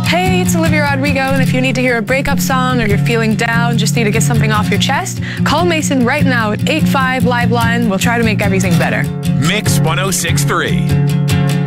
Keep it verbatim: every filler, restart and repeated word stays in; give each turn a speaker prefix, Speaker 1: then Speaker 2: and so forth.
Speaker 1: Hey, it's Olivia Rodrigo, and if you need to hear a breakup song or you're feeling down, just need to get something off your chest, call Mason right now at eight five Live Line. We'll try to make everything better.
Speaker 2: Mix one oh six point three.